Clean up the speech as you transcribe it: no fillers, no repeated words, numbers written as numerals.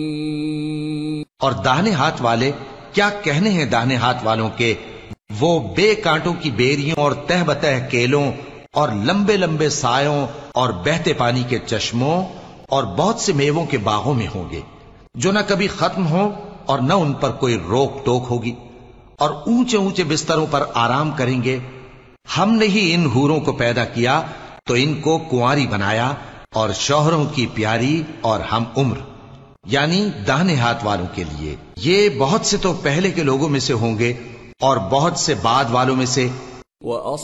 और दाहिने हाथ वाले क्या कहने हैं दाहिने हाथ वालों के, वो बेकांटों की बेरियों और तह बतह केलों और लंबे लंबे सायों और बहते पानी के चश्मों और बहुत से मेवों के बागों में होंगे, जो न कभी खत्म हो और न उन पर कोई रोक टोक होगी, और ऊंचे ऊंचे बिस्तरों पर आराम करेंगे। हमने ही इन हूरों को पैदा किया तो इनको कुंवारी बनाया, और शौहरों की प्यारी और हम उम्र, यानी दाहिने हाथ वालों के लिए। ये बहुत से तो पहले के लोगों में से होंगे और बहुत से बाद वालों में से।